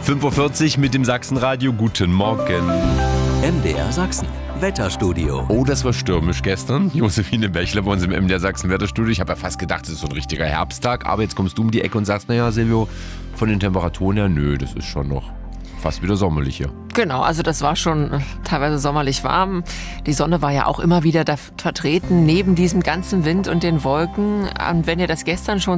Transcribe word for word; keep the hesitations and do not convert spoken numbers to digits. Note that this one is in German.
fünf Uhr vierzig mit dem Sachsenradio. Guten Morgen. M D R Sachsen, Wetterstudio. Oh, das war stürmisch gestern. Josephine Bächler bei uns im M D R Sachsen Wetterstudio. Ich habe ja fast gedacht, es ist so ein richtiger Herbsttag. Aber jetzt kommst du um die Ecke und sagst, naja, Silvio, von den Temperaturen her, nö, das ist schon noch fast wieder sommerlich hier. Genau, also das war schon teilweise sommerlich warm. Die Sonne war ja auch immer wieder da vertreten, neben diesem ganzen Wind und den Wolken. Und wenn ihr das gestern schon